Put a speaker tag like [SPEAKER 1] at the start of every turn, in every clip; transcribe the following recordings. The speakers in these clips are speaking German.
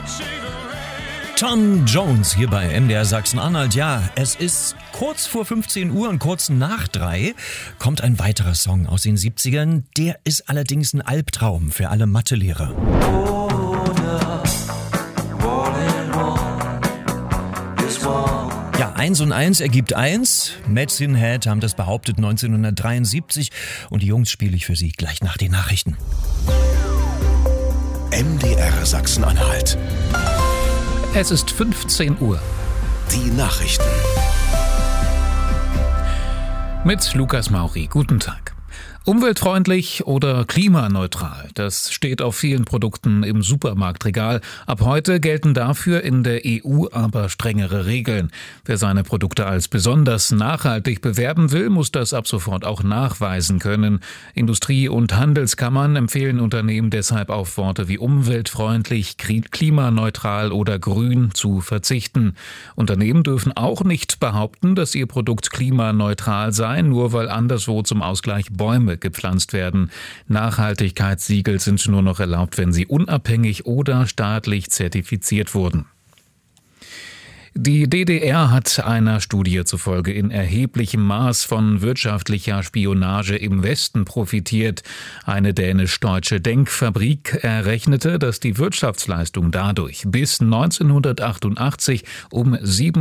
[SPEAKER 1] Tom Jones hier bei MDR Sachsen-Anhalt. Ja, es ist kurz vor 15 Uhr und kurz nach 3 kommt ein weiterer Song aus den 70ern. Der ist allerdings ein Albtraum für alle Mathelehrer. Ja, 1 und 1 ergibt 1. Medicine Head haben das behauptet 1973 und die Jungs spiele ich für Sie gleich nach den Nachrichten.
[SPEAKER 2] MDR Sachsen-Anhalt.
[SPEAKER 3] Es ist 15 Uhr.
[SPEAKER 2] Die Nachrichten.
[SPEAKER 3] Mit Lukas Mauri. Guten Tag. Umweltfreundlich oder klimaneutral, das steht auf vielen Produkten im Supermarktregal. Ab heute gelten dafür in der EU aber strengere Regeln. Wer seine Produkte als besonders nachhaltig bewerben will, muss das ab sofort auch nachweisen können. Industrie- und Handelskammern empfehlen Unternehmen deshalb auf Worte wie umweltfreundlich, klimaneutral oder grün zu verzichten. Unternehmen dürfen auch nicht behaupten, dass ihr Produkt klimaneutral sei, nur weil anderswo zum Ausgleich Bäume gepflanzt werden. Nachhaltigkeitssiegel sind nur noch erlaubt, wenn sie unabhängig oder staatlich zertifiziert wurden. Die DDR hat einer Studie zufolge in erheblichem Maß von wirtschaftlicher Spionage im Westen profitiert. Eine dänisch-deutsche Denkfabrik errechnete, dass die Wirtschaftsleistung dadurch bis 1988 um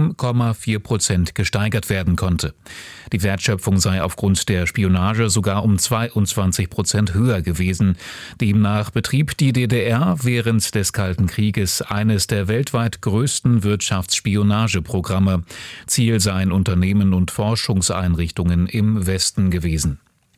[SPEAKER 3] 7,4% gesteigert werden konnte. Die Wertschöpfung sei aufgrund der Spionage sogar um 22% höher gewesen. Demnach betrieb die DDR während des Kalten Krieges eines der weltweit größten Wirtschaftsspionageprogramme. Ziel seien Unternehmen und Forschungseinrichtungen im Westen gewesen.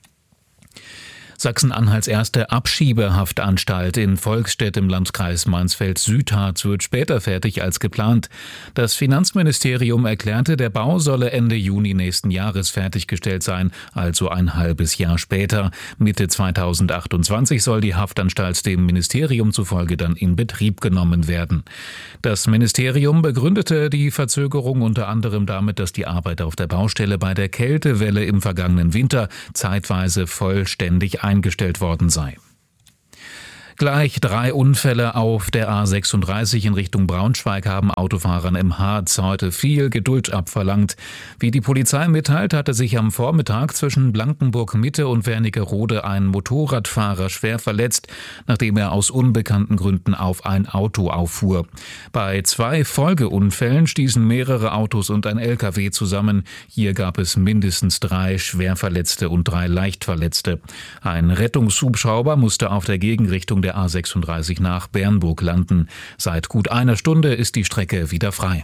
[SPEAKER 3] Sachsen-Anhalts erste Abschiebehaftanstalt in Volkstedt im Landkreis Mansfeld-Südharz wird später fertig als geplant. Das Finanzministerium erklärte, der Bau solle Ende Juni nächsten Jahres fertiggestellt sein, also ein halbes Jahr später. Mitte 2028 soll die Haftanstalt dem Ministerium zufolge dann in Betrieb genommen werden. Das Ministerium begründete die Verzögerung unter anderem damit, dass die Arbeit auf der Baustelle bei der Kältewelle im vergangenen Winter zeitweise vollständig eingestellt worden sei. Gleich 3 Unfälle auf der A36 in Richtung Braunschweig haben Autofahrern im Harz heute viel Geduld abverlangt. Wie die Polizei mitteilt, hatte sich am Vormittag zwischen Blankenburg-Mitte und Wernigerode ein Motorradfahrer schwer verletzt, nachdem er aus unbekannten Gründen auf ein Auto auffuhr. Bei 2 Folgeunfällen stießen mehrere Autos und ein LKW zusammen. Hier gab es mindestens 3 Schwerverletzte und 3 Leichtverletzte. Ein Rettungshubschrauber musste auf der Gegenrichtung der A36 nach Bernburg landen. Seit gut einer Stunde ist die Strecke wieder frei.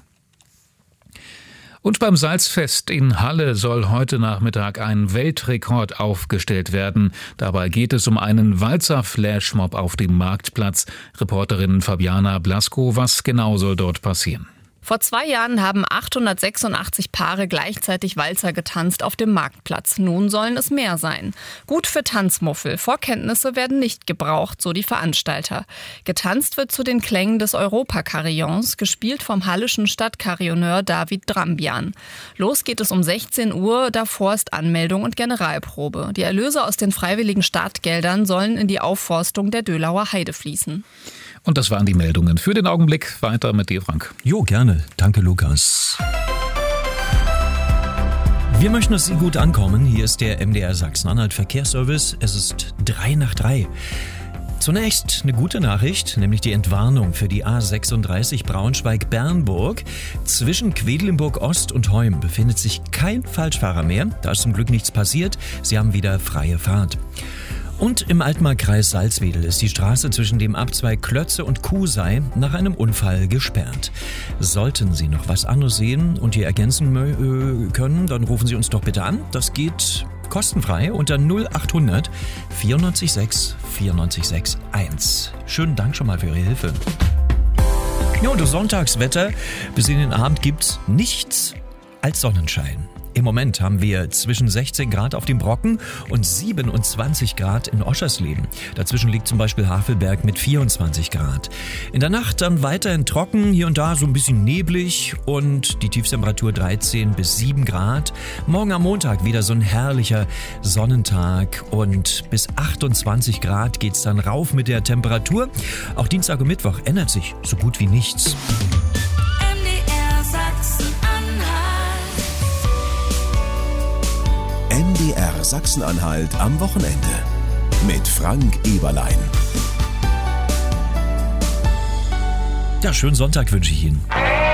[SPEAKER 3] Und beim Salzfest in Halle soll heute Nachmittag ein Weltrekord aufgestellt werden. Dabei geht es um einen Walzer-Flashmob auf dem Marktplatz. Reporterin Fabiana Blasko, was genau soll dort passieren?
[SPEAKER 4] Vor 2 Jahren haben 886 Paare gleichzeitig Walzer getanzt auf dem Marktplatz. Nun sollen es mehr sein. Gut für Tanzmuffel. Vorkenntnisse werden nicht gebraucht, so die Veranstalter. Getanzt wird zu den Klängen des Europa-Carillons, gespielt vom hallischen Stadtcarillonneur David Drambian. Los geht es um 16 Uhr, davor ist Anmeldung und Generalprobe. Die Erlöse aus den freiwilligen Startgeldern sollen in die Aufforstung der Dölauer Heide fließen.
[SPEAKER 3] Und das waren die Meldungen für den Augenblick. Weiter mit dir, Frank.
[SPEAKER 1] Jo, gerne. Danke, Lukas. Wir möchten, dass Sie gut ankommen. Hier ist der MDR Sachsen-Anhalt Verkehrsservice. Es ist 3 nach 3. Zunächst eine gute Nachricht, nämlich die Entwarnung für die A36 Braunschweig-Bernburg. Zwischen Quedlinburg-Ost und Heum befindet sich kein Falschfahrer mehr. Da ist zum Glück nichts passiert. Sie haben wieder freie Fahrt. Und im Altmarkkreis Salzwedel ist die Straße zwischen dem Abzweig Klötze und Kuhsei nach einem Unfall gesperrt. Sollten Sie noch was anderes sehen und hier ergänzen können, dann rufen Sie uns doch bitte an. Das geht kostenfrei unter 0800 94 6 94 6 1. Schönen Dank schon mal für Ihre Hilfe. Ja, und das Sonntagswetter bis in den Abend gibt's nichts als Sonnenschein. Im Moment haben wir zwischen 16 Grad auf dem Brocken und 27 Grad in Oschersleben. Dazwischen liegt zum Beispiel Havelberg mit 24 Grad. In der Nacht dann weiterhin trocken, hier und da so ein bisschen neblig und die Tiefstemperatur 13 bis 7 Grad. Morgen am Montag wieder so ein herrlicher Sonnentag und bis 28 Grad geht's dann rauf mit der Temperatur. Auch Dienstag und Mittwoch ändert sich so gut wie nichts.
[SPEAKER 2] MDR Sachsen-Anhalt am Wochenende mit Frank Eberlein.
[SPEAKER 1] Ja, schönen Sonntag wünsche ich Ihnen.